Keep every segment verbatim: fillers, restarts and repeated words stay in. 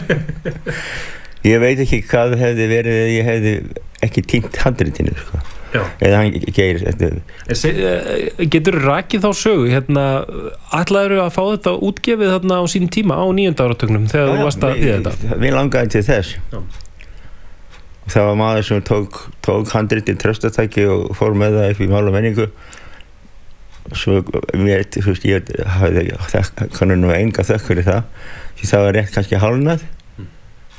Ég veit ekki hvað hefði verið ef ég hefði ekki týnt handritinu, sko. Já. Eða hann gerir þetta. Getur rakið þá sögu, hérna, ætlaðirðu að fá þetta útgefið þarna á sínum tíma á níunda áratugnum þegar þú varst að þýða þetta? Mér langaði til þess. Já. Það var maður sem tók, tók handritið tröstatæki og fór með það upp í mál og menningu. Svo mér, þú veist, ég hafði kannur nú enga þökk fyrir það, því það var rétt kannski hálfnað. Mm.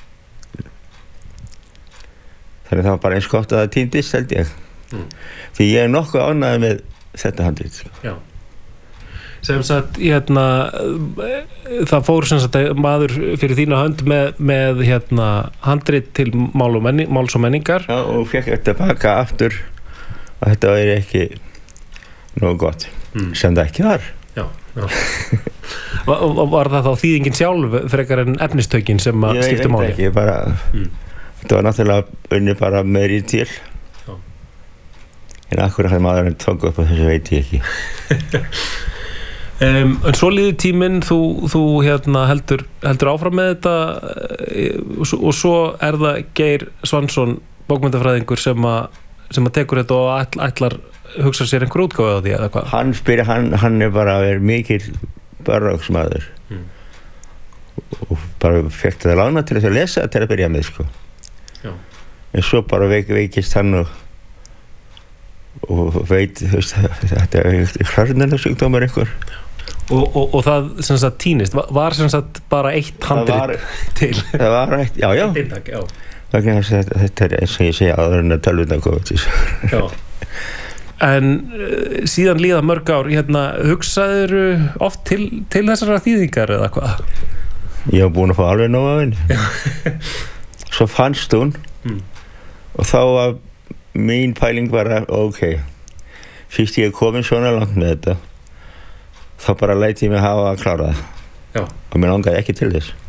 Þannig það var bara eins gott að það týndist, held ég. Mm. Því ég er nokkuð ánægður með þetta handrit. Já. Sem sagt, hérna, það fór sem sagt maður fyrir þína hönd með, með hérna, handrit til mál og menning, máls og menningar. Já, og fekk þetta baka aftur og þetta var ekki nógu gott, mm. sem það ekki var. Já, já. var, var það þá þýðingin sjálf frekar en efnistökin sem að skipta máli? Ég veit ekki, bara, mm. þetta var náttúrulega unni bara meiri til. Já. En akkur að maðurinn tók upp og þessu veit ég ekki. um, en svo líður tíminn, þú, þú hérna, heldur, heldur áfram með þetta og, og svo er það Geir Svansson, bókmennafræðingur, sem að, sem að tekur þetta og ætl, ætlar hugsa sér einhver útgáfu á því eða hvað? Hann spyrir, hann, hann er bara er mikill barróksmaður mm. og bara fekk það lána til þess að lesa til að byrja með, sko. Já. En svo bara veik, veikist hann og, og veit, þú veist, þetta er hrörnunarsjúkdómur einhver. Og, og, og það sem sagt týnist, var sem sagt bara eitt handrit til? Það var eitt, já, já. Eintak, já. Vegna þess að þetta er eins og ég segja áður en að tölvurnar koma til þessu. Já. En uh, síðan líða mörg ár, hérna, hugsaðirðu oft til, til þessara þýðingar eða hvað? Ég var búin að fá alveg nóg af henni. Svo fannst hún mm. og þá var mín pæling bara, ok, fyrst ég er komin svona langt með þetta, þá bara læt ég mig hafa að klára það. Já. Og mér langaði ekki til þess.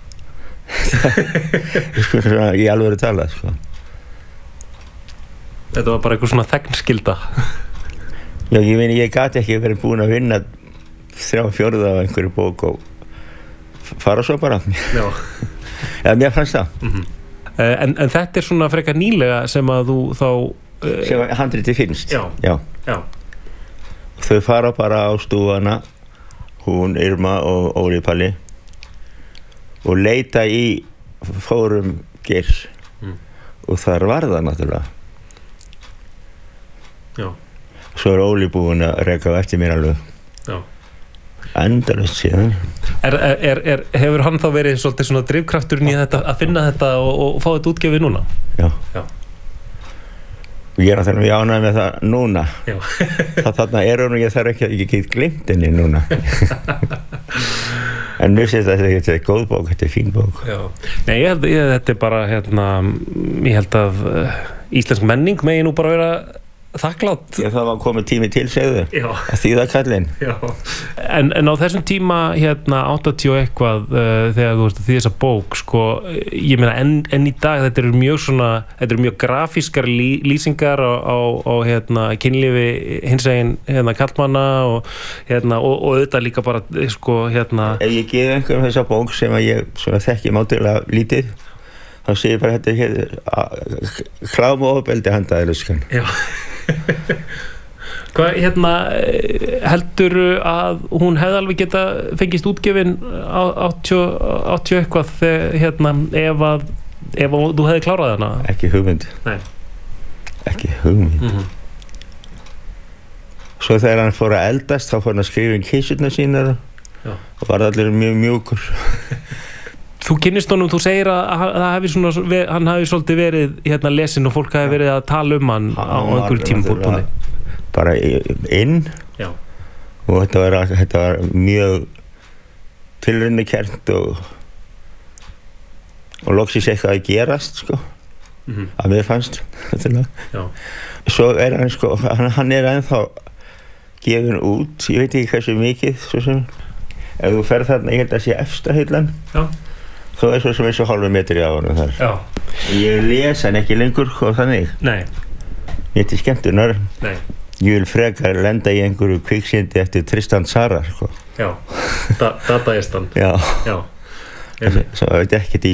Ég alveg að tala, sko. Þetta var bara eitthvað svona þegnskylda. Já, ég meina, ég gat ekki verið búin að vinna þrjá fjórða af einhverju bók og fara svo bara. Já. Eða mér fannst það. Mm-hmm. en, en þetta er svona frekar nýlega sem að þú þá... Uh, sem handritið finnst. Já. Já. Já. Þau fara bara á stúfana, hún, Irma og Óli Palli, og leita í fórum Geirs. Mm. Og þar var það náttúrulega. Já. Svo er Óli búinn að reka á eftir mér alveg. Já. Endalaust síðan. Er, er, er, hefur hann þá verið svolítið svona drifkrafturinn í þetta, að finna þetta og, og fá þetta útgefið núna? Já. Já. Og ég er náttúrulega mjög ánægður með það núna. Já. Það þarna er hún og ég þarf ekki, ég get gleymt henni núna. En mér finnst þetta þetta er góð bók, þetta er fín bók. Já. Nei, ég held, ég, þetta er bara, hérna, ég held að uh, íslensk menning megi nú bara vera þakklátt. Já, það var komið tími til, segðu, að þýða kallinn. Já. En, en á þessum tíma, hérna, áttatíu og eitthvað, uh, þegar þú veist því þessa bók, sko, ég meina, enn en í dag, þetta eru mjög svona, þetta eru mjög grafískar lí, lýsingar á, á, á hérna, kynlífi hinsegin, hérna, kallmanna og, hérna, og, og auðvitað líka bara, sko, hérna... Ef ég gefi einhverjum þessa bók sem að ég, sem að þekki mátulega lítið, þá sé ég bara þetta hér, klám og ofbeldi handaði luskan. Já. Hvað, hérna, heldur að hún hefði alveg geta fengist útgefin áttatíu eitthvað þegar, hérna, ef að ef að þú hefði klárað hana? Ekki hugmynd. Nei. Ekki hugmynd. Mm-hmm. Svo þegar hann fór að eldast, þá fór hann að skrifa inn kísurnar sínar og var allir mjög mjúkur. Þú kynnist honum, þú segir að það hefði svona, hann hefði svolítið verið hérna lesin og fólk hefði verið að tala um hann á einhverjum tímapunkti. Bara inn. Já. Og þetta var, þetta var mjög tilraunakennt og og loksins eitthvað að gerast, sko. Mm-hmm. Að mér fannst þetta. Já. Svo er hann, sko, hann, hann er ennþá gefin út, ég veit ekki hversu mikið, svo sem. Ef þú ferð þarna, ég held að sé efsta hyllan. Já. Þá er svo sem eins og hálfu metri á honum þar. Já. Ég les hann ekki lengur og þannig. Nei. Mér til skemmtunar. Nei. Ég vil frekar lenda í einhverju kviksyndi eftir Tristan Tzara, sko. Já. Da- Dadaistan. Já. Já. Svo veit ég ekkert í